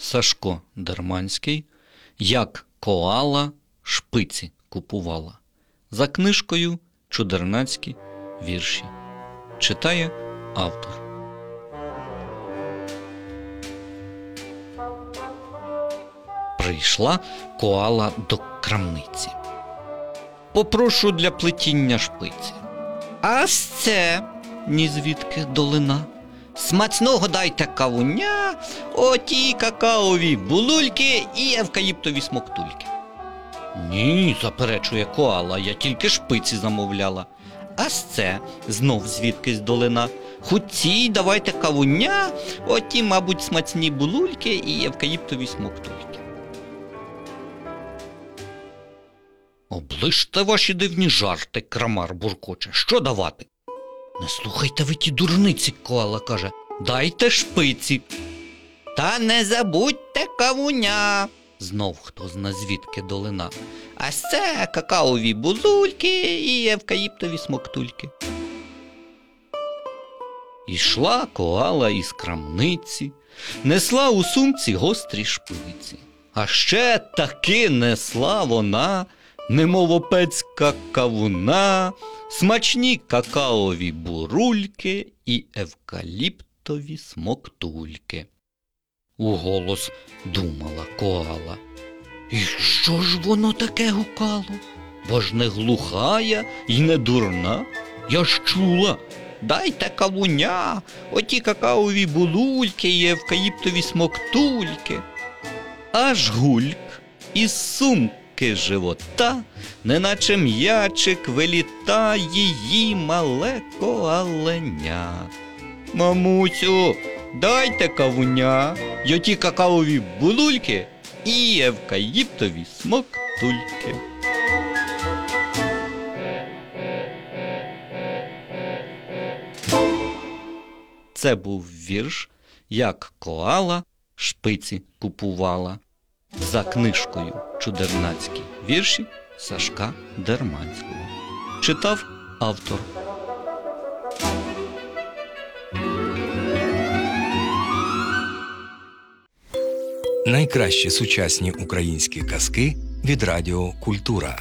Сашко Дерманський «Як коала шпиці купувала». За книжкою «Чудернацькі вірші». Читає автор. Прийшла коала до крамниці. «Попрошу для плетіння шпиці». «А це?» – нізвідки долина. «Смачного дайте кавуня, оті какаові булульки і евкаліптові смоктульки». «Ні», – заперечує коала, – «я тільки шпиці замовляла». «А це?» – знов звідкись долина. «Хуці давайте кавуня, оті, мабуть, смачні булульки і евкаліптові смоктульки». «Оближте ваші дивні жарти», – крамар буркоче. «Що давати?» «Не слухайте ви ті дурниці», – коала каже. «Дайте шпиці». «Та не забудьте кавуня», – знов хто зна звідки долина. «А це какаові булульки і евкаліптові смоктульки». Ішла коала із крамниці, несла у сумці гострі шпиці. А ще таки несла вона, немов опецька кавуна, смачні какаові бурульки і евкаліптові смоктульки. Уголос думала коала. І що ж воно таке гукало? Бо ж не глуха я й не дурна. Я ж чула, дайте кавуня, оті какаові булульки і евкаліптові смоктульки. Аж гульк із сумки живота, неначе м'ячик виліта її мале коаленя. «Мамусю, дайте кавуня, й оті какаові булульки і евкаліптові смоктульки». Це був вірш «Як коала шпиці купувала». За книжкою «Чудернацькі вірші» Сашка Дерманського. Читав автор. Найкращі сучасні українські казки від Радіо Культура.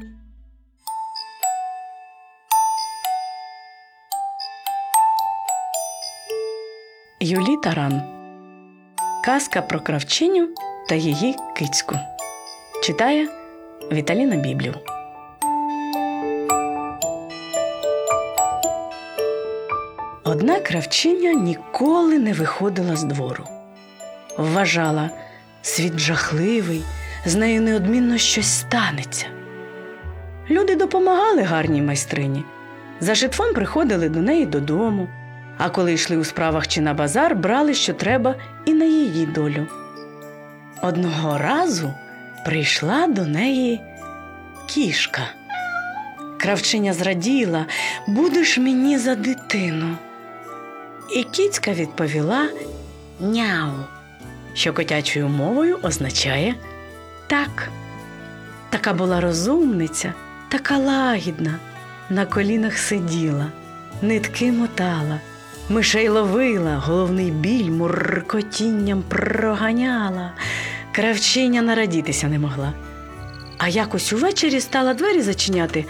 Юлі Таран. Казка про кравчиню та її кицьку. Читає Віталіна Біблів. Одна кравчиня ніколи не виходила з двору. Вважала, світ жахливий, з нею неодмінно щось станеться. Люди допомагали гарній майстрині. За житвом приходили до неї додому, а коли йшли у справах чи на базар, брали, що треба, і на її долю. Одного разу прийшла до неї кішка. Кравчиня зраділа: «Будеш мені за дитину». І кіцька відповіла «Няу», що котячою мовою означає «так». Така була розумниця, така лагідна, на колінах сиділа, нитки мотала, мишей ловила, головний біль муркотінням проганяла. Кравчиня нарадітися не могла. А якось увечері стала двері зачиняти,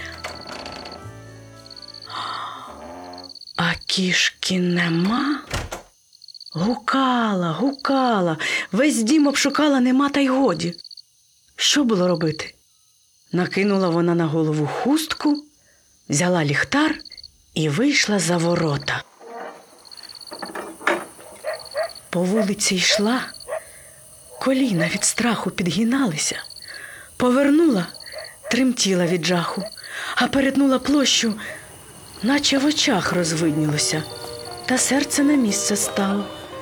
а кішки нема. Гукала, весь дім обшукала, нема та й годі. Що було робити? Накинула вона на голову хустку, взяла ліхтар і вийшла за ворота. По вулиці йшла, коліна від страху підгиналися. Повернула, тремтіла від жаху, а перетнула площу, наче в очах розвиднілося, та серце на місце стало.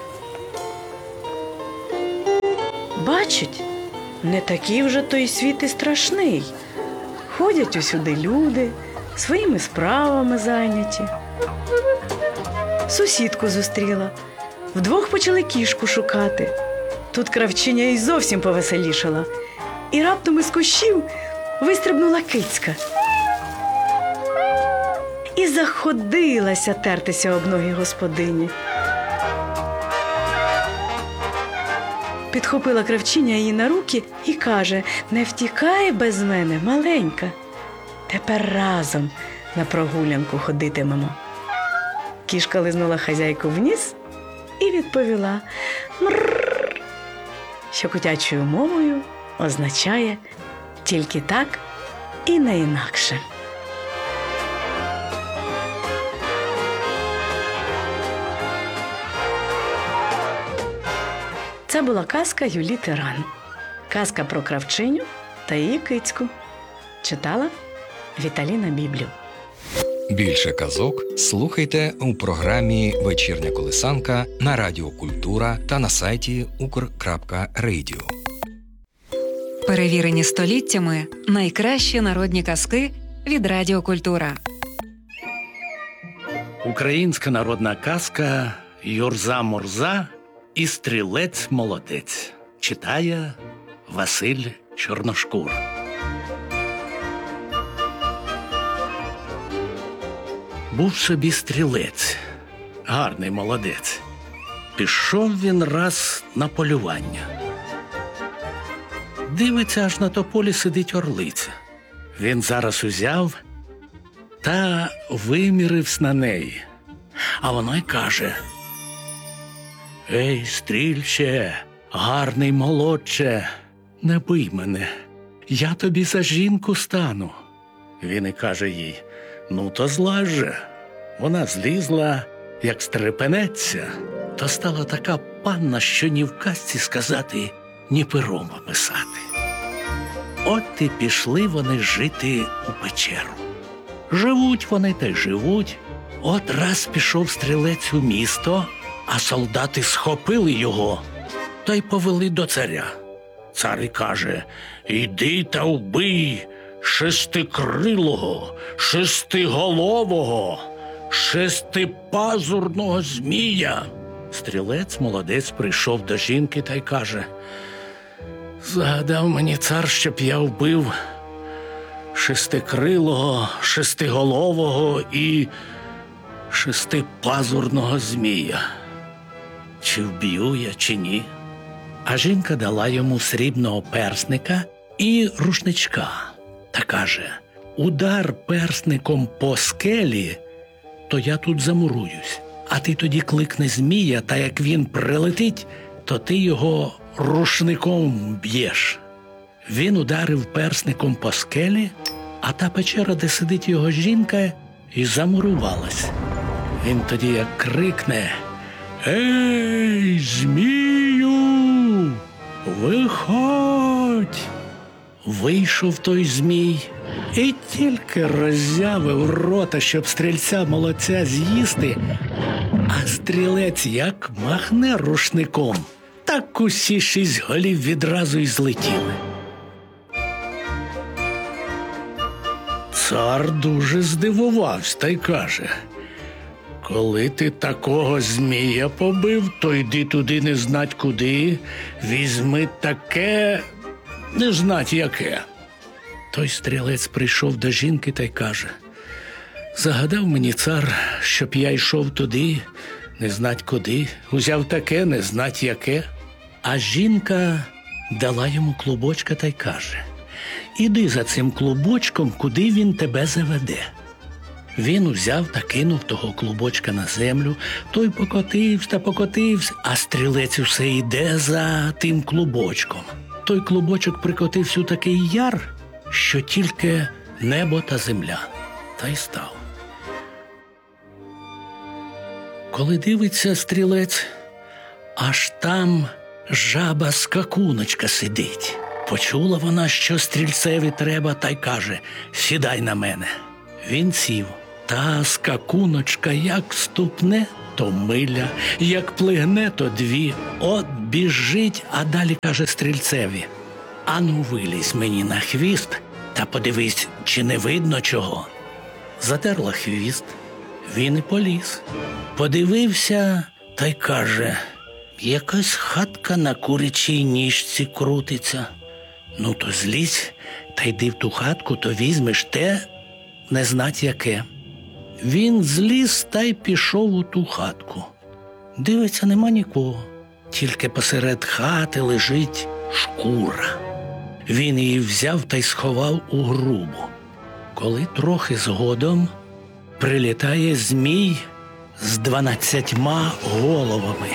Бачить, не такий вже той світ і страшний. Ходять усюди люди, своїми справами зайняті. Сусідку зустріла, вдвох почали кішку шукати. Тут кравчиня й зовсім повеселішала. І раптом із кущів вистрибнула кицька. І заходилася тертися об ноги господині. підхопила кравчиня її на руки і каже: «Не втікай без мене, маленька. Тепер разом на прогулянку ходитимемо». Кішка лизнула хазяйку в ніс і відповіла «Мрррр», що котячою мовою означає «тільки так і не інакше». Це була казка Юлії Тиран. Казка про кравчиню та її кицьку. Читала Віталіна Біблів. Більше казок слухайте у програмі «Вечірня колисанка» на Радіо Культура та на сайті ukr.radio. Перевірені століттями найкращі народні казки від Радіо Культура. Українська народна казка «Юрза-мурза» і «Стрілець-молодець». Читає Василь Чорношкур. Був собі стрілець, гарний молодець. Пішов він раз на полювання. Дивиться, аж на тополі сидить орлиця. Він зараз узяв та вимірився на неї. А вона й каже: «Ей, стрільче, гарний молодче, не бий мене, я тобі за жінку стану». Він і каже їй: «Ну, то злазь же». Вона злізла, як стрепенеться, то стала така панна, що ні в казці сказати, ні пером описати. От і пішли вони жити у печеру. Живуть вони та й живуть. От раз пішов стрілець у місто, а солдати схопили його та й повели до царя. Цар і каже: «Іди та вбий шестикрилого, шестиголового, шестипазурного змія». Стрілець молодець прийшов до жінки та й каже: «Загадав мені цар, щоб я вбив шестикрилого, шестиголового і шестипазурного змія. Чи вб'ю я, чи ні?» А жінка дала йому срібного персника і рушничка та каже: «Удар персником по скелі, то я тут замуруюсь, а ти тоді кликни змія, та як він прилетить, то ти його рушником б'єш». Він ударив персником по скелі, а та печера, де сидить його жінка, і замурувалась. Він тоді як крикне: «Ей, змію, виходь!» Вийшов той змій і тільки роззявив рота, щоб стрільця-молодця з'їсти, а стрілець як махне рушником, так усі 6 голів відразу й злетіли. Цар дуже здивувався та й каже: «Коли ти такого змія побив, то йди туди не знать куди, візьми таке не знать яке». Той стрілець прийшов до жінки та й каже: «Загадав мені цар, щоб я йшов туди не знать куди, узяв таке не знать яке». А жінка дала йому клубочка та й каже: «Іди за цим клубочком, куди він тебе заведе». Він узяв та кинув того клубочка на землю, той покотився та покотився, а стрілець усе йде за тим клубочком. Той клубочок прикотився у такий яр, що тільки небо та земля, та й став. Коли дивиться стрілець, аж там жаба-скакуночка сидить. Почула вона, що стрільцеві треба, та й каже: «Сідай на мене». Він сів. Та скакуночка як ступне, то миля, як плигне, то 2. От біжить, а далі каже стрільцеві: «Ану, вилізь мені на хвіст та подивись, чи не видно чого». Затерла хвіст, він і поліз. Подивився та й каже: «Якась хатка на курячій ніжці крутиться». «Ну, то злізь та йди в ту хатку, то візьмеш те не знать яке». Він зліз та й пішов у ту хатку. Дивиться, нема нікого. Тільки посеред хати лежить шкура. Він її взяв та й сховав у грубу. Коли трохи згодом прилітає змій з 12 головами.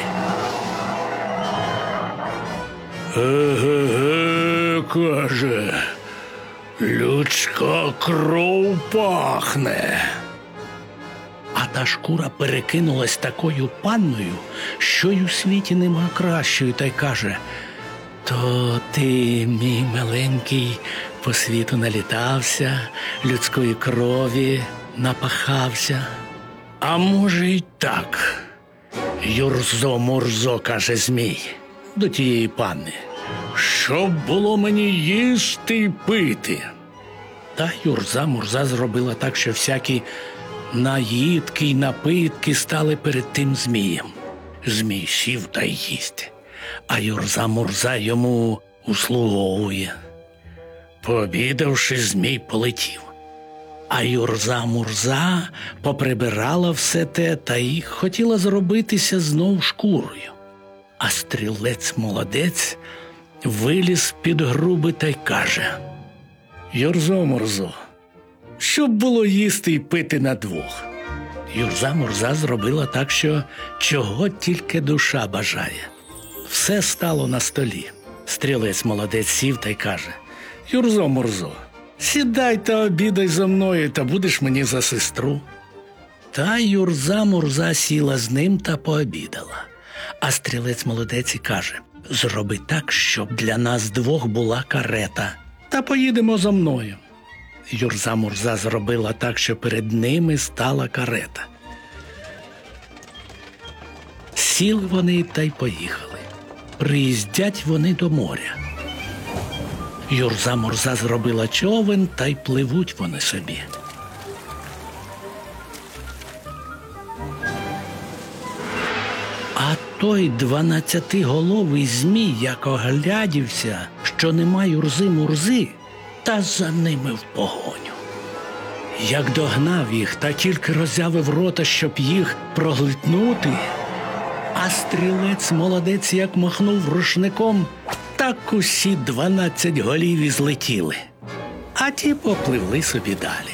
«Еге-ге, – каже, – людська кров пахне». А та шкура перекинулась такою панною, що й у світі нема кращої, та й каже: «То ти, мій миленький, по світу налітався, людської крові напахався». «А може й так, Юрзо-Мурзо, – каже змій до тієї панни, – щоб було мені їсти й пити». Та Юрза-Мурза зробила так, що всякі наїдки й напитки стали перед тим змієм. Змій сів та й їсть, а Юрза-Мурза йому услуговує. Пообідавши, змій полетів. А Юрза-Мурза поприбирала все те та й хотіла зробитися знов шкурою. А стрілець-молодець виліз під груби та й каже: «Юрзо-Мурзо, щоб було їсти й пити на двох». Юрза-Мурза зробила так, що чого тільки душа бажає. Все стало на столі. Стрілець-молодець сів та й каже: «Юрзо-Мурзо, сідай та обідай зо мною, та будеш мені за сестру». Та Юрза-Мурза сіла з ним та пообідала. А стрілець-молодець і каже: «Зроби так, щоб для нас двох була карета, та поїдемо зо мною». Юрза-Мурза зробила так, що перед ними стала карета. Сіли вони та й поїхали. Приїздять вони до моря. Юрза-Мурза зробила човен, та й пливуть вони собі. А той 12-головий змій, як оглядівся, що нема Юрзи-Мурзи, та за ними в погоню. Як догнав їх та тільки роззявив рота, щоб їх проглитнути, а стрілець-молодець як махнув рушником, так усі 12 голів і злетіли, а ті попливли собі далі.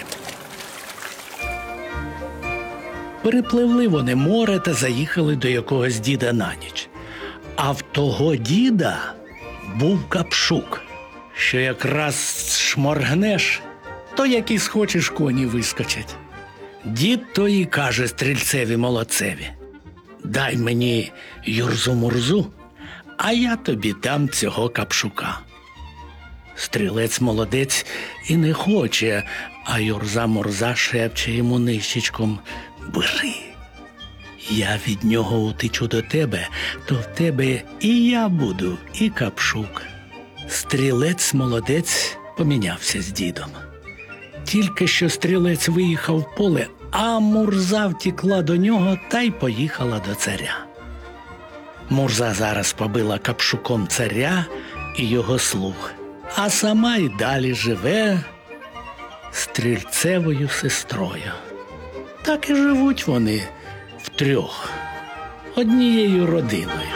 Перепливли вони море та заїхали до якогось діда на ніч. А в того діда був капшук, що якраз шморгнеш, то які схочеш коні вискочать. Дід то і каже стрільцеві-молодцеві: «Дай мені Юрзу-Мурзу, а я тобі дам цього капшука». Стрілець-молодець і не хоче, а Юрза-Мурза шепче йому нищечком: «Бери, я від нього утечу до тебе, то в тебе і я буду, і капшук». Стрілець-молодець помінявся з дідом. Тільки що стрілець виїхав в поле, а Мурза втікла до нього та й поїхала до царя. Мурза зараз побила капшуком царя і його слуг, а сама й далі живе стрільцевою сестрою. Так і живуть вони втрьох, однією родиною.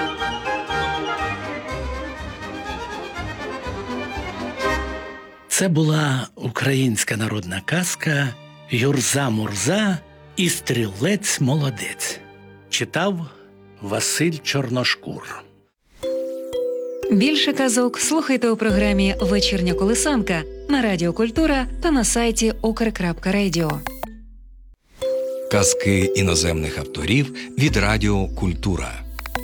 Це була українська народна казка «Юрза-Мурза і стрілець-молодець». Читав Василь Чорношкур. Більше казок слухайте у програмі «Вечірня колисанка» на Радіо Культура та на сайті ukr.radio. Казки іноземних авторів від Радіо Культура.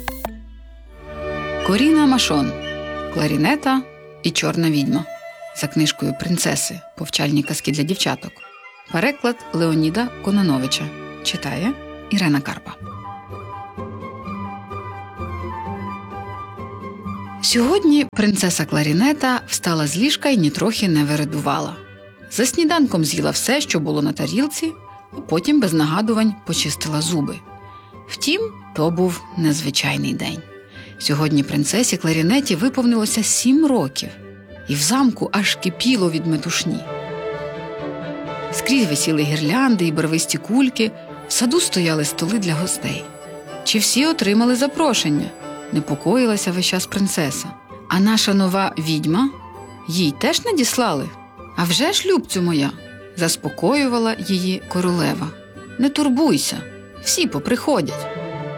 Коріна Машон. Кларінета і чорна відьма. За книжкою «Принцеси. Повчальні казки для дівчаток». Переклад Леоніда Конановича. Читає Ірена Карпа. Сьогодні принцеса Кларінета встала з ліжка і нітрохи не вередувала. За сніданком з'їла все, що було на тарілці, а потім без нагадувань почистила зуби. Втім, то був незвичайний день. Сьогодні принцесі Кларінеті виповнилося 7 років, і в замку аж кипіло від метушні. Скрізь висіли гірлянди і барвисті кульки, в саду стояли столи для гостей. Чи всі отримали запрошення? непокоїлася весь час принцеса. А наша нова відьма? Їй теж надіслали? А вже ж, любцю моя, заспокоювала її королева. Не турбуйся, всі поприходять.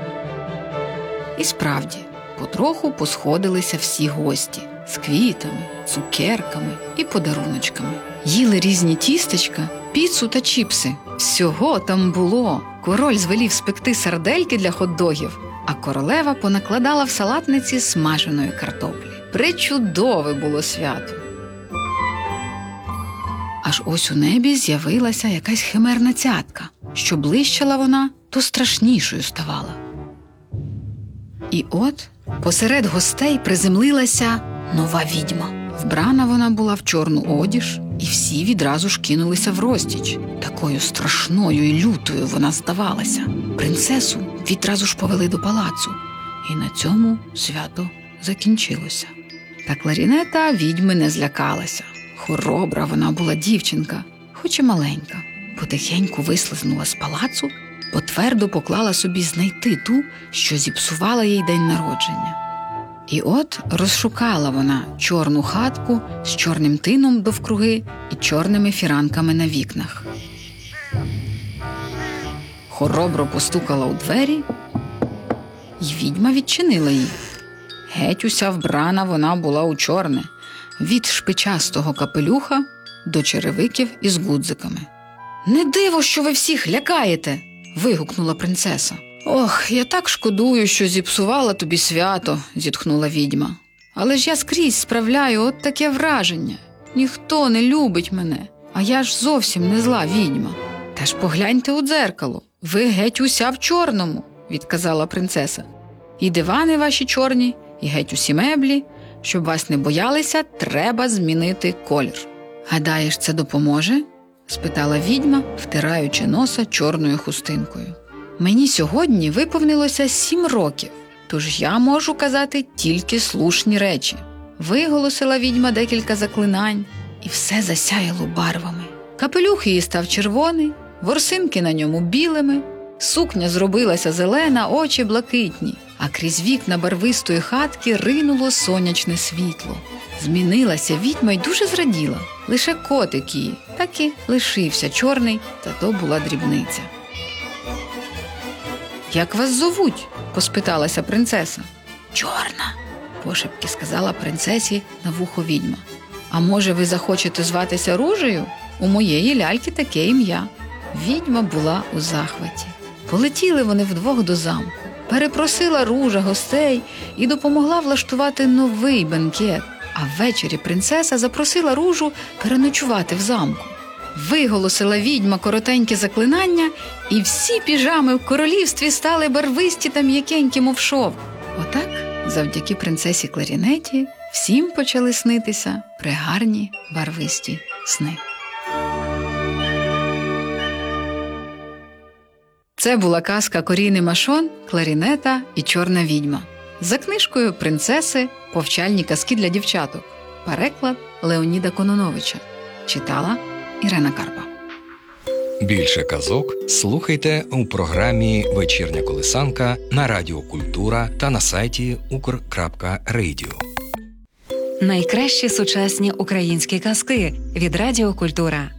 І справді, потроху посходилися всі гості з квітами, цукерками і подаруночками. Їли різні тістечка, піцу та чіпси. Всього там було. Король звелів спекти сардельки для хот-догів, а королева понакладала в салатниці смаженої картоплі. Пречудове було свято. Аж ось у небі з'явилася якась химерна цятка. Що блищала вона, то страшнішою ставала. І от посеред гостей приземлилася нова відьма. Вбрана вона була в чорну одіж, і всі відразу ж кинулися в розтіч. Такою страшною і лютою вона здавалася. Принцесу відразу ж повели до палацу. І на цьому свято закінчилося. Та Кларінета відьми не злякалася. Хоробра вона була дівчинка, хоч і маленька. Потихеньку вислизнула з палацу, бо твердо поклала собі знайти ту, що зіпсувала їй день народження. І от розшукала вона чорну хатку з чорним тином довкруги і чорними фіранками на вікнах. Хоробро постукала у двері, і відьма відчинила її. Геть уся вбрана вона була у чорне, від шпичастого капелюха до черевиків із гудзиками. «Не диво, що ви всіх лякаєте!» – вигукнула принцеса. «Ох, я так шкодую, що зіпсувала тобі свято», – зітхнула відьма. «Але ж я скрізь справляю от таке враження. Ніхто не любить мене, а я ж зовсім не зла відьма». «Та ж погляньте у дзеркало, ви геть уся в чорному», – відказала принцеса. «І дивани ваші чорні, і геть усі меблі. Щоб вас не боялися, треба змінити колір». «Гадаєш, це допоможе?» – спитала відьма, втираючи носа чорною хустинкою. «Мені сьогодні виповнилося 7 років, тож я можу казати тільки слушні речі». Виголосила відьма декілька заклинань, і все засяяло барвами. Капелюх її став червоний, ворсинки на ньому білими, сукня зробилася зелена, очі блакитні, а крізь вікна барвистої хатки ринуло сонячне світло. Змінилася відьма й дуже зраділа. Лише котик її таки лишився чорний, та то була дрібниця. «Як вас зовуть?» – поспиталася принцеса. «Чорна», – пошепки сказала принцесі на вухо відьма. «А може, ви захочете зватися Ружею? У моєї ляльки таке ім'я». Відьма була у захваті. Полетіли вони вдвох до замку. Перепросила Ружа гостей і допомогла влаштувати новий бенкет. А ввечері принцеса запросила Ружу переночувати в замку. Виголосила відьма коротеньке заклинання, і всі піжами в королівстві стали барвисті та м'якенькі, мов шовк. Отак, завдяки принцесі Кларінеті, всім почали снитися пригарні барвисті сни. Це була казка Коріни Машон, Кларінета і Чорна відьма. За книжкою принцеси «Повчальні казки для дівчаток». Переклад Леоніда Кононовича. Читала Ірина Карпа. Більше казок слухайте у програмі «Вечірня колисанка» на Радіо Культура та на сайті ukr.radio. Найкращі сучасні українські казки від Радіо Культура.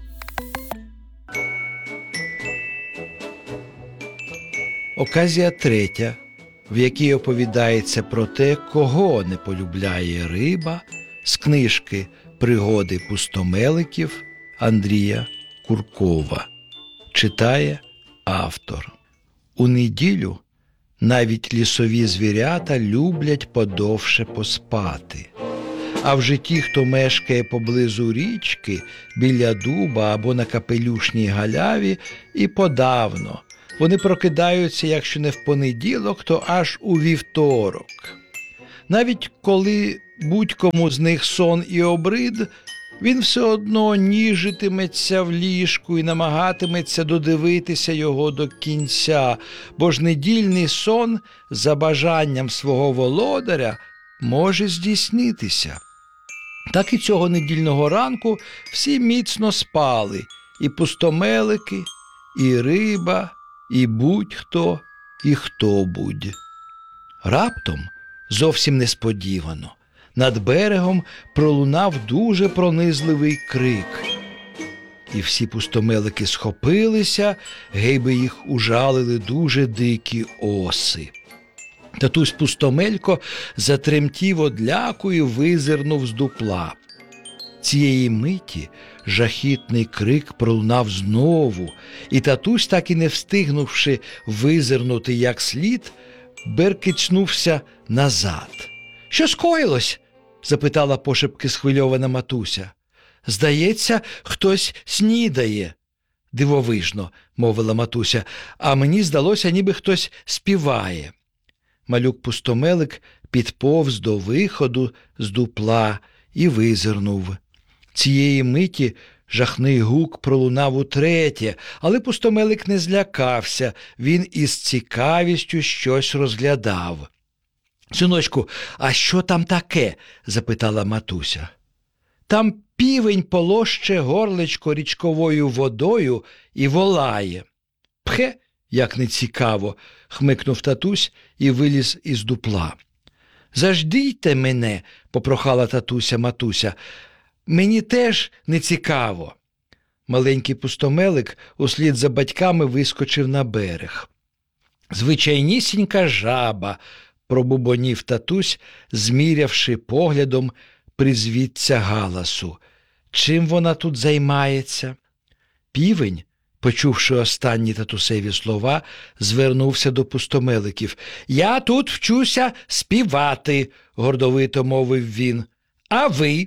Оказія третя, в якій оповідається про те, кого не полюбляє риба, з книжки «Пригоди пустомеликів» Андрія Куркова. Читає автор. У неділю навіть лісові звірята люблять подовше поспати. А вже ті, хто мешкає поблизу річки, біля дуба або на капелюшній галяві, і подавно. Вони прокидаються, якщо не в понеділок, то аж у вівторок. Навіть коли будь-кому з них сон і обрид, він все одно ніжитиметься в ліжку і намагатиметься додивитися його до кінця, бо ж недільний сон за бажанням свого володаря може здійснитися. Так і цього недільного ранку всі міцно спали, і пустомелики, і риба, і будь-хто, і хто-будь. Раптом Зовсім несподівано. Над берегом пролунав дуже пронизливий крик. І всі пустомелики схопилися, гейби їх ужалили дуже дикі оси. Татусь Пустомелько затремтів одляку і визирнув з дупла. Цієї миті жахітний крик пролунав знову, і татусь, так і не встигнувши визирнути як слід, беркичнувся назад. «Що скоїлось?» – запитала пошепки схвильована матуся. «Здається, хтось снідає». «Дивовижно», – мовила матуся, – «а мені здалося, ніби хтось співає». Малюк-пустомелик підповз до виходу з дупла і визирнув. Цієї миті жахний гук пролунав утретє, але пустомелик не злякався, він із цікавістю щось розглядав. «Синочку, а що там таке?» – запитала матуся. «Там півень полоще горлечко річковою водою і волає». «Пхе, як нецікаво!» – хмикнув татусь і виліз із дупла. «Заждійте мене!» – попрохала татуся матуся. «Мені теж нецікаво». Маленький пустомелик услід за батьками вискочив на берег. «Звичайнісінька жаба!» – пробубонів татусь, змірявши поглядом призвідця галасу. «Чим вона тут займається?» Півень, почувши останні татусеві слова, звернувся до пустомеликів. «Я тут вчуся співати», – гордовито мовив він. «А ви?»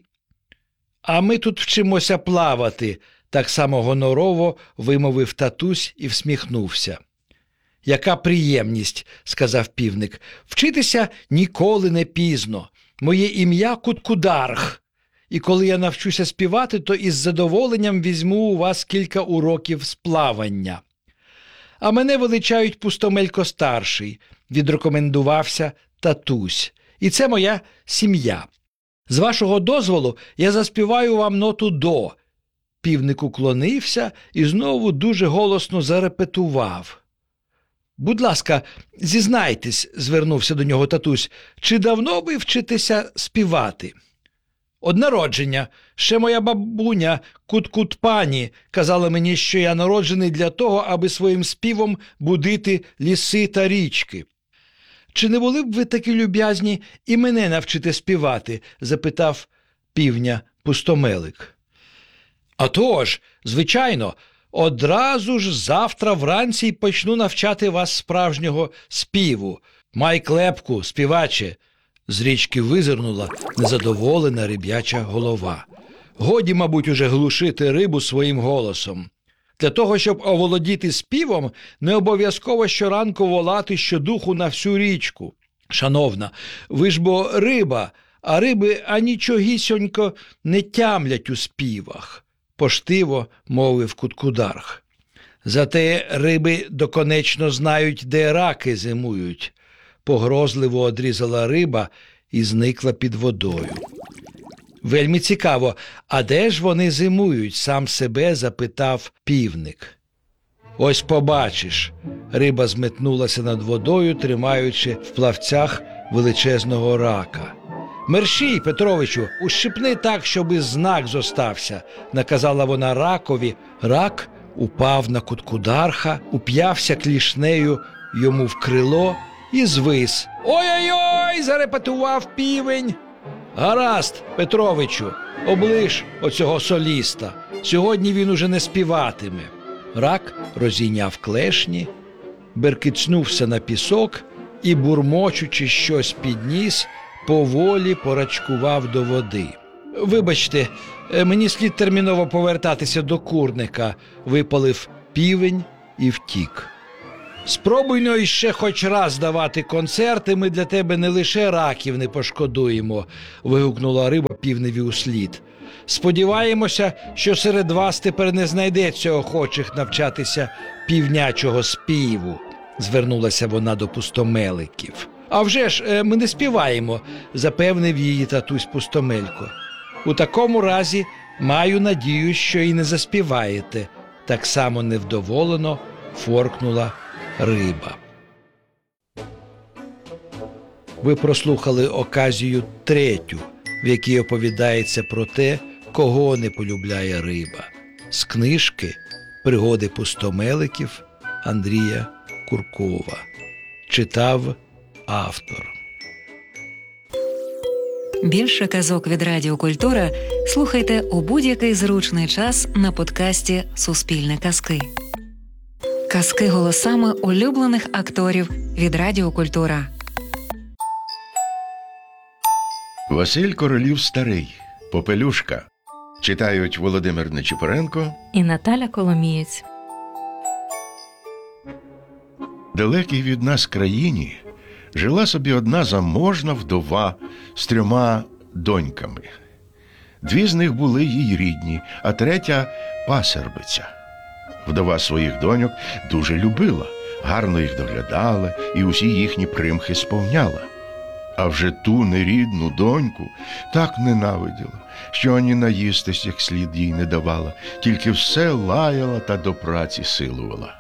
«А ми тут вчимося плавати», – так само гонорово вимовив татусь і всміхнувся. «Яка приємність», – сказав півник, – «вчитися ніколи не пізно. Моє ім'я Куткударх. І коли я навчуся співати, то із задоволенням візьму у вас кілька уроків з плавання». «А мене величають Пустомелько-старший», – відрекомендувався татусь. «І це моя сім'я. З вашого дозволу я заспіваю вам ноту до». Півник уклонився і знову дуже голосно зарепетував. «Будь ласка, зізнайтесь», – звернувся до нього татусь, – «чи давно ви вчитеся співати?» «Од народження. Ще моя бабуня Кут-Кут-пані казала мені, що я народжений для того, аби своїм співом будити ліси та річки». «Чи не були б ви такі люб'язні і мене навчити співати?» – запитав півня Пустомелик. «А тож, звичайно, одразу ж завтра вранці й почну навчати вас справжнього співу. Май клепку, співаче!» З річки визирнула незадоволена риб'яча голова. «Годі, мабуть, уже глушити рибу своїм голосом. Для того, щоб оволодіти співом, не обов'язково щоранку волати щодуху на всю річку. Шановна, ви ж бо риба, а риби анічогісьонько не тямлять у співах», – поштиво мовив Куткударх. «Зате риби доконечно знають, де раки зимують», – погрозливо одрізала риба і зникла під водою. «Вельми цікаво, а де ж вони зимують?» – сам себе запитав півник. «Ось побачиш». Риба зметнулася над водою, тримаючи в плавцях величезного рака. «Мерщій, Петровичу, ущипни так, щоби знак зостався», – наказала вона ракові. Рак упав на Куткударха, уп'явся клішнею йому в крило і звис. «Ой-ой-ой!» – зарепетував півень. «Гаразд, Петровичу, оближ оцього соліста. Сьогодні він уже не співатиме». Рак розійняв клешні, беркицнувся на пісок і, бурмочучи щось під ніс, поволі порачкував до води. «Вибачте, мені слід терміново повертатися до курника», – випалив півень і втік. «Спробуй-но іще хоч раз давати концерти, ми для тебе не лише раків не пошкодуємо», – вигукнула риба півневі услід. «Сподіваємося, що серед вас тепер не знайдеться охочих навчатися півнячого співу», – звернулася вона до пустомеликів. «А вже ж, ми не співаємо», – запевнив її татусь Пустомелько. «У такому разі маю надію, що і не заспіваєте», – так само невдоволено форкнула риба. Ви прослухали оказію третю, в якій оповідається про те, кого не полюбляє риба. З книжки «Пригоди пустомеликів» Андрія Куркова. Читав автор. Більше казок від Радіо Культура слухайте у будь-який зручний час на подкасті «Суспільне казки». Казки голосами улюблених акторів від Радіо Культура. Василь Королів старий. Попелюшка. Читають Володимир Нечипоренко і Наталя Коломієць. Далекій від нас країні жила собі одна заможна вдова з 3 доньками. 2 з них були їй рідні, а 3 – пасербиця. Вдова своїх доньок дуже любила, гарно їх доглядала і усі їхні примхи сповняла. А вже ту нерідну доньку так ненавиділа, що ані наїстись як слід їй не давала, тільки все лаяла та до праці силувала.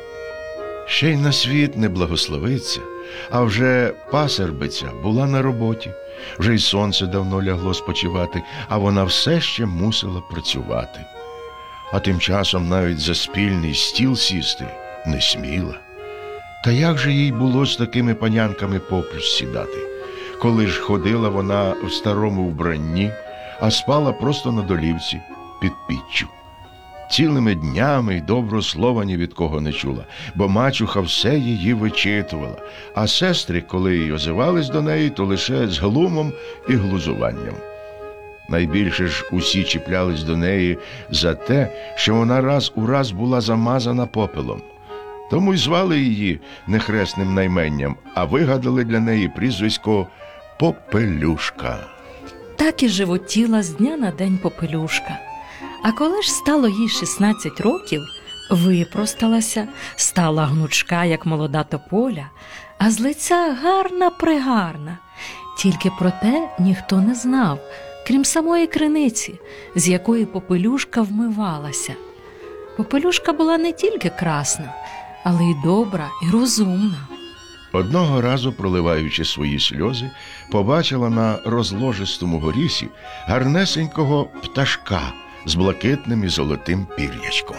Ще й на світ не благословиться, а вже пасербиця була на роботі, вже й сонце давно лягло спочивати, а вона все ще мусила працювати. А тим часом навіть за спільний стіл сісти не сміла. Та як же їй було з такими панянками поплюс сідати, коли ж ходила вона в старому вбранні, а спала просто на долівці під піччю. Цілими днями й доброго слова ні від кого не чула, бо мачуха все її вичитувала, а сестри, коли й озивались до неї, то лише з глумом і глузуванням. Найбільше ж усі чіплялись до неї за те, що вона раз у раз була замазана попелом. Тому й звали її не хресним найменням, а вигадали для неї прізвисько Попелюшка. Так і животіла з дня на день Попелюшка. А коли ж стало їй 16 років, випросталася, стала гнучка, як молода тополя, а з лиця гарна-прегарна. Тільки про те ніхто не знав, крім самої криниці, з якої Попелюшка вмивалася. Попелюшка була не тільки красна, але й добра, і розумна. Одного разу, проливаючи свої сльози, побачила на розложистому горісі гарнесенького пташка з блакитним і золотим пір'ячком.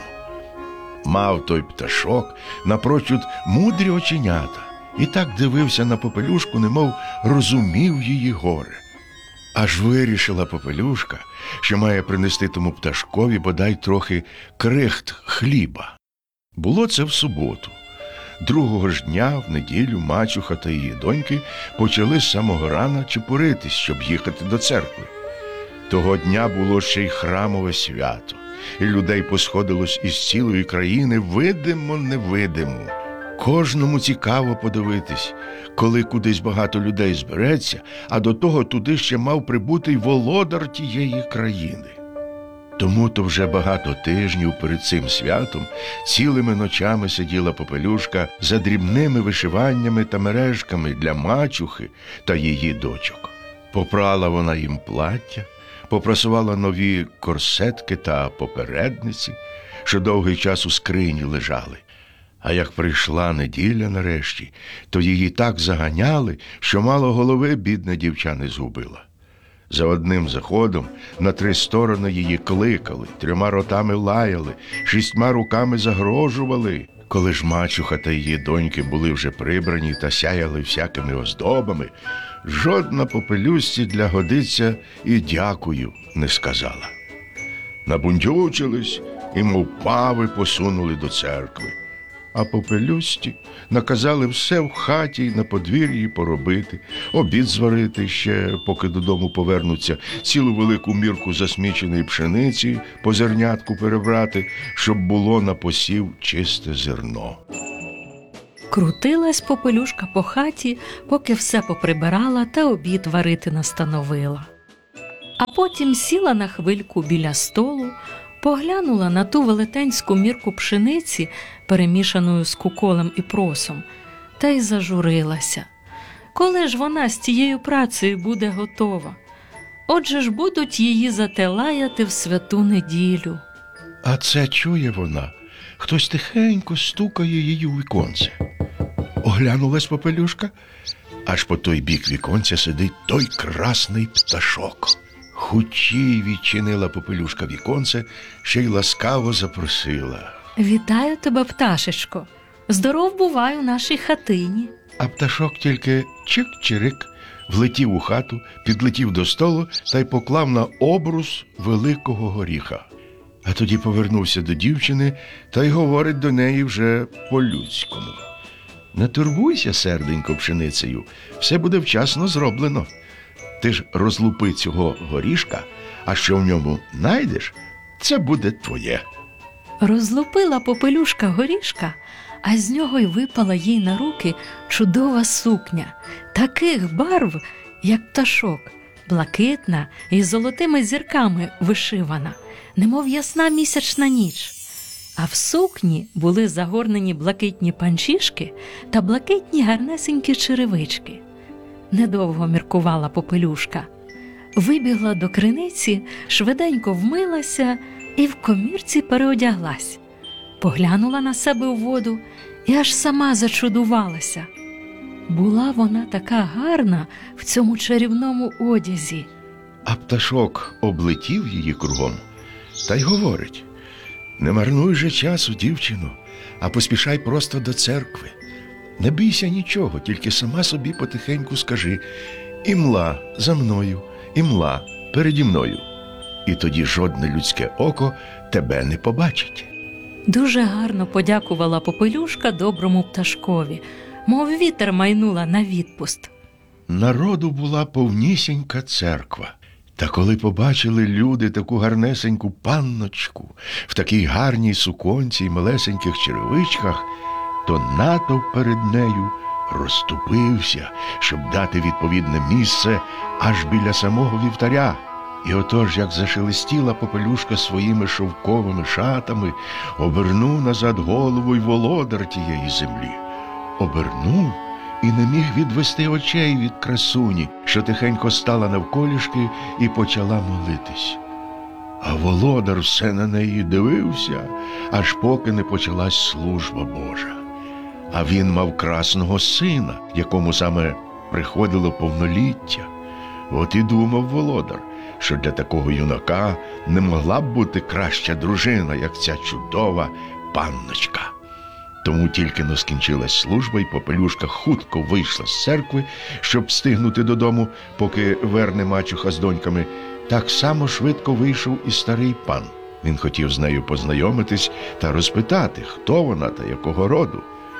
Мав той пташок напрочуд мудрі оченята і так дивився на Попелюшку, немов розумів її горе. Аж вирішила Попелюшка, що має принести тому пташкові бодай трохи крихт хліба. Було це в суботу. Другого ж дня, в неділю, мачуха та її доньки почали з самого рана чепуритись, щоб їхати до церкви. Того дня було ще й храмове свято, і людей посходилось із цілої країни видимо-невидимо. Кожному цікаво подивитись, коли кудись багато людей збереться, а до того туди ще мав прибути й володар тієї країни. Тому-то вже багато тижнів перед цим святом цілими ночами сиділа Попелюшка за дрібними вишиваннями та мережками для мачухи та її дочок. Попрала вона їм плаття, попрасувала нові корсетки та попередниці, що довгий час у скрині лежали. А як прийшла неділя нарешті, то її так заганяли, що мало голови бідна дівча не згубила. За одним заходом на 3 сторони її кликали, 3 ротами лаяли, 6 руками загрожували. Коли ж мачуха та її доньки були вже прибрані та сяяли всякими оздобами, жодна Попелюшці для годиця і дякую не сказала. Набундючились і, мов пави, посунули до церкви. А Попелюшці наказали все в хаті й на подвір'ї поробити, обід зварити ще, поки додому повернуться, цілу велику мірку засміченої пшениці по зернятку перебрати, щоб було на посів чисте зерно. Крутилась Попелюшка по хаті, поки все поприбирала та обід варити настановила. А потім сіла на хвильку біля столу, поглянула на ту велетенську мірку пшениці, перемішаною з куколем і просом, та й зажурилася. Коли ж вона з тією працею буде готова? Отже ж будуть її зате лаяти в святу неділю. А це чує вона, хтось тихенько стукає її у віконце. Оглянулась Попелюшка, аж по той бік віконця сидить той красний пташок. Хутчій відчинила Попелюшка віконце, ще й ласкаво запросила. Вітаю тебе, пташечко. Здоров бувай у нашій хатині. А пташок тільки чик-чирик, влетів у хату, підлетів до столу та й поклав на обрус великого горіха. А тоді повернувся до дівчини та й говорить до неї вже по-людському. Не турбуйся, серденько, пшеницею, все буде вчасно зроблено. Ти ж розлупи цього горішка, а що в ньому найдеш, це буде твоє. Розлупила Попелюшка горішка, а з нього й випала їй на руки чудова сукня, таких барв, як пташок, блакитна і з золотими зірками вишивана, немов ясна місячна ніч. А в сукні були загорнені блакитні панчішки та блакитні гарнесенькі черевички. Недовго міркувала Попелюшка. Вибігла до криниці, швиденько вмилася і в комірці переодяглась. Поглянула на себе у воду і аж сама зачудувалася. Була вона така гарна в цьому чарівному одязі. А пташок облетів її кругом та й говорить: не марнуй же часу, дівчино, а поспішай просто до церкви. Не бійся нічого, тільки сама собі потихеньку скажи: імла за мною, імла переді мною. І тоді жодне людське око тебе не побачить. Дуже гарно подякувала Попелюшка доброму пташкові, мов вітер майнула на відпуст. Народу була повнісінька церква. Та коли побачили люди таку гарнесеньку панночку в такій гарній суконці й малесеньких черевичках, то натовп перед нею розступився, щоб дати відповідне місце аж біля самого вівтаря. І отож, як зашелестіла Попелюшка своїми шовковими шатами, обернув назад голову й володар тієї землі. Обернув і не міг відвести очей від красуні, що тихенько стала навколішки і почала молитись. А володар все на неї дивився, аж поки не почалась служба Божа. А він мав красного сина, якому саме приходило повноліття. От і думав володар, що для такого юнака не могла б бути краща дружина, як ця чудова панночка. Тому тільки-но скінчилась служба, і Попелюшка хутко вийшла з церкви, щоб встигнути додому, поки верне мачуха з доньками. Так само швидко вийшов і старий пан. Він хотів з нею познайомитись та розпитати, хто вона та якого роду.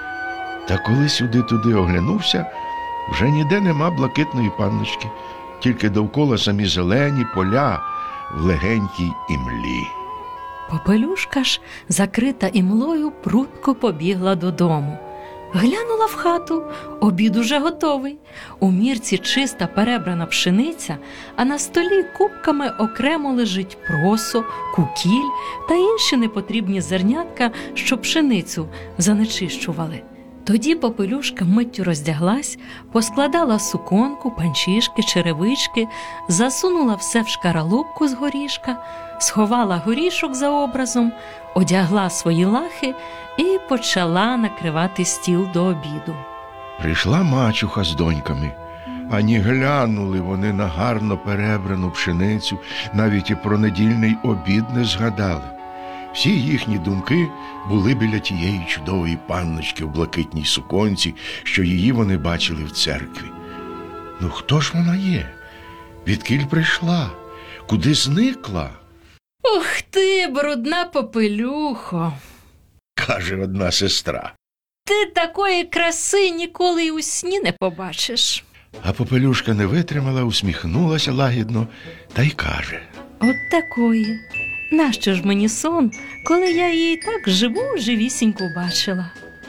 Та коли сюди-туди оглянувся, вже ніде нема блакитної панночки, тільки довкола самі зелені поля в легенькій імлі. Попелюшка ж, закрита імлою, прудко побігла додому. Глянула в хату, обід уже готовий. У мірці чиста перебрана пшениця, а на столі купками окремо лежить просо, кукіль та інші непотрібні зернятка, що пшеницю занечищували. Тоді Попелюшка миттю роздяглась, поскладала суконку, панчішки, черевички, засунула все в шкаралупку з горішка, сховала горішок за образом, одягла свої лахи і почала накривати стіл до обіду. Прийшла мачуха з доньками. Ані глянули вони на гарно перебрану пшеницю, навіть і про недільний обід не згадали. Всі їхні думки були біля тієї чудової панночки в блакитній суконці, що її вони бачили в церкві. Ну хто ж вона є? Відкіль прийшла? Куди зникла? «Ух ти, брудна Попелюхо! – каже одна сестра. Ти такої краси ніколи й у сні не побачиш». А Попелюшка не витримала, усміхнулася лагідно та й каже: «От такої. Нащо ж мені сон, коли я її так живісіньку бачила?»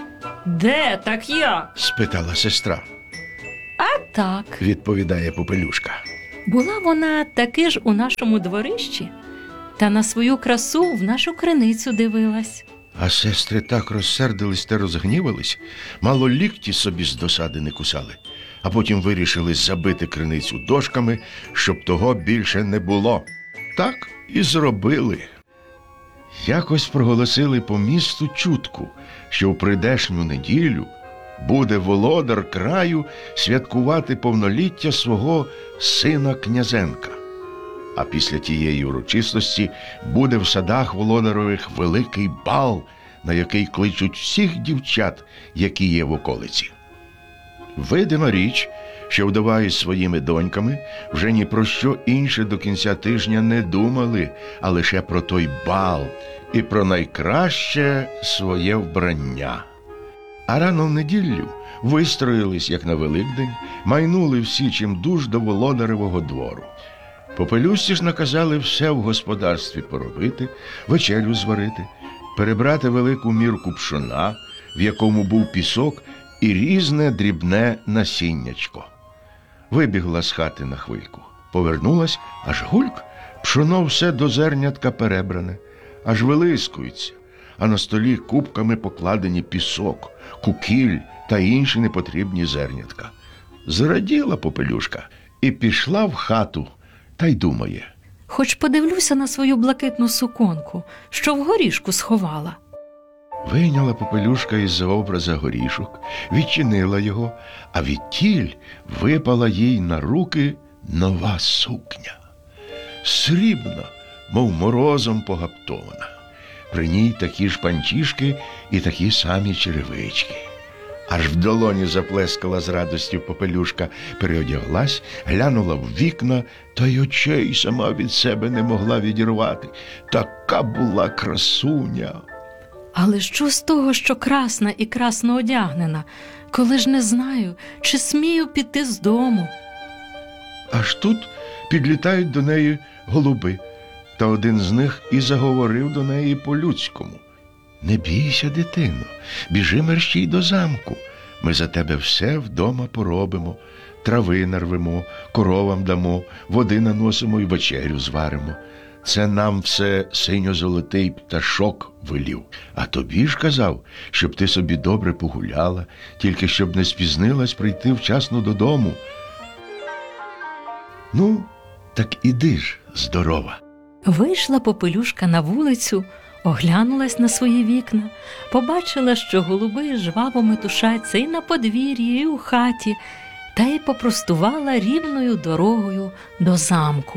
«Де так я?» – спитала сестра. «А так», – відповідає Попелюшка. «Була вона таки ж у нашому дворищі, та на свою красу в нашу криницю дивилась». А сестри так розсердились та розгнівались, мало лікті собі з досади не кусали, а потім вирішили забити криницю дошками, щоб того більше не було. Так і зробили. Якось проголосили по місту чутку, що в прийдешню неділю буде володар краю святкувати повноліття свого сина Князенка. А після тієї урочистості буде в садах володарових великий бал, на який кличуть всіх дівчат, які є в околиці. Видима річ, що вдова із своїми доньками вже ні про що інше до кінця тижня не думали, а лише про той бал і про найкраще своє вбрання. А рано в неділю вистроїлись, як на Великдень, майнули всі чимдуж до володаревого двору. Попелюшці ж наказали все в господарстві поробити, вечерю зварити, перебрати велику мірку пшона, в якому був пісок, і різне дрібне насіннячко. Вибігла з хати на хвильку, повернулась, аж гульк, пшоно все до зернятка перебране, аж вилискується, а на столі купками покладені пісок, кукіль та інші непотрібні зернятка. Зраділа Попелюшка і пішла в хату, та й думає: Хоч подивлюся на свою блакитну суконку, що в горішку сховала. Вийняла Попелюшка із-за образа горішок, відчинила його, а відтіль випала їй на руки нова сукня. Срібна, мов морозом погаптована. При ній такі ж панчішки і такі самі черевички. Аж в долоні заплескала з радостю Попелюшка, переодяглась, глянула в вікна, та й очей сама від себе не могла відірвати. Така була красуня. Але що з того, що красна і красно одягнена, коли ж не знаю, чи смію піти з дому? Аж тут підлітають до неї голуби, та один з них і заговорив до неї по-людському: «Не бійся, дитино, біжи мерщій до замку. Ми за тебе все вдома поробимо, трави нарвемо, коровам дамо, води наносимо і вечерю зваримо. Це нам все синьо-золотий пташок велів. А тобі ж казав, щоб ти собі добре погуляла, тільки щоб не спізнилась прийти вчасно додому. Ну, так іди ж, здорова». Вийшла Попелюшка на вулицю, оглянулась на свої вікна, побачила, що голуби жваво метушаться і на подвір'ї, і у хаті, та й попростувала рівною дорогою до замку.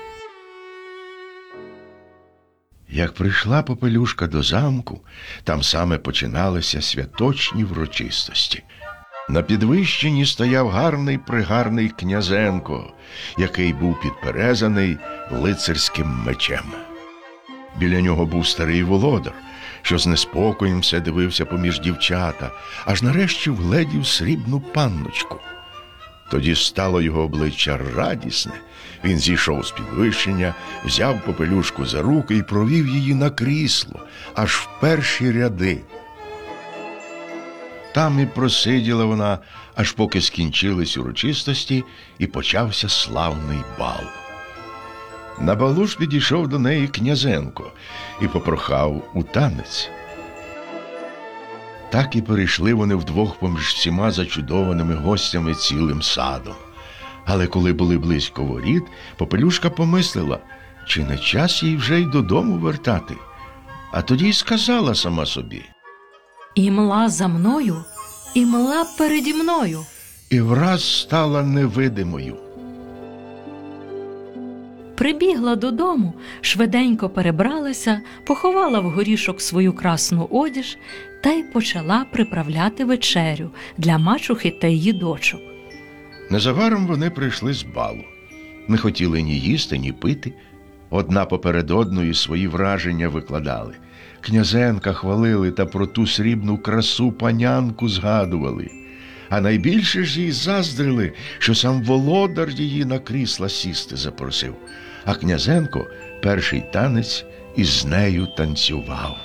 Як прийшла Попелюшка до замку, там саме починалися святочні врочистості. На підвищенні стояв гарний-пригарний Князенко, який був підперезаний лицарським мечем. Біля нього був старий володар, що з неспокоєм все дивився поміж дівчата, аж нарешті вгледів срібну панночку. Тоді стало його обличчя радісне. Він зійшов з підвищення, взяв Попелюшку за руки і провів її на крісло, аж в перші ряди. Там і просиділа вона, аж поки скінчились урочистості і почався славний бал. На балу ж підійшов до неї Князенко і попрохав у танець. Так і перейшли вони вдвох поміж всіма зачудованими гостями цілим садом. Але коли були близько воріт, Попелюшка помислила, чи не час їй вже й додому вертати. А тоді й сказала сама собі: І мла за мною, і мла переді мною. І враз стала невидимою. Прибігла додому, швиденько перебралася, поховала в горішок свою красну одіж та й почала приправляти вечерю для мачухи та її дочок. Незабаром вони прийшли з балу. Не хотіли ні їсти, ні пити. Одна поперед одної свої враження викладали. Князенка хвалили та про ту срібну красу панянку згадували. А найбільше ж їй заздрили, що сам володар її на крісла сісти запросив. А Князенко перший танець із нею танцював.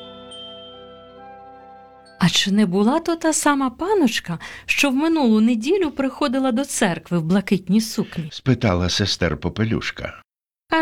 А чи не була то та сама паночка, що в минулу неділю приходила до церкви в блакитній сукні? Спитала сестер Попелюшка.